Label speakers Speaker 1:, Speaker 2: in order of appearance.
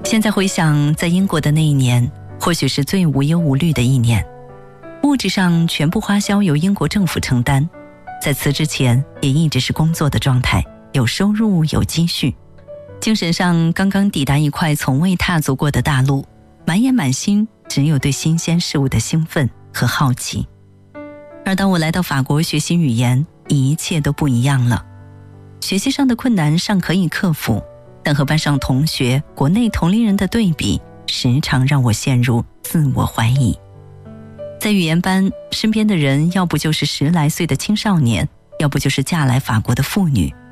Speaker 1: 现在回想，在英国的那一年，或许是最无忧无虑的一年。物质上全部花销由英国政府承担，在辞职前也一直是工作的状态，有收入有积蓄。精神上刚刚抵达一块从未踏足过的大陆，满眼满心只有对新鲜事物的兴奋和好奇。而当我来到法国学习语言，一切都不一样了。学习上的困难尚可以克服，但和班上同学、国内同龄人的对比，时常让我陷入自我怀疑。在语言班，身边的人要不就是10来岁的青少年，要不就是嫁来法国的妇女，